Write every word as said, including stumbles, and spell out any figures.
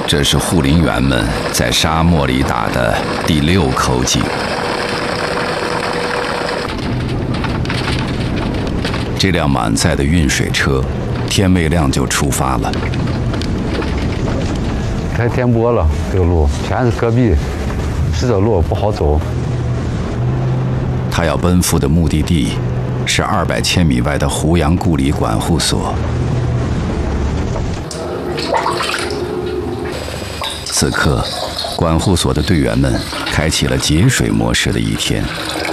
这是护林员们在沙漠里打的第六口井。这辆满载的运水车，天未亮就出发了。 太颠簸了，这个路全是戈壁，石子路不好走。 他要奔赴的目的地是二百千米外的胡杨故里管护所。此刻，管护所的队员们开启了节水模式的一天。